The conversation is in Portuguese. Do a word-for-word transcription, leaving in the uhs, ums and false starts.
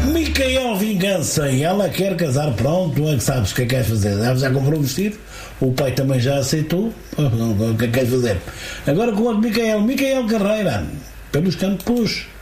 Micael Vingança, e ela quer casar, pronto, tu é que sabes o que é que queres fazer. Ela já comprou o vestido, o pai também já aceitou, o que é que queres fazer? Agora com o Micael, Micael Carreira, pelos campos.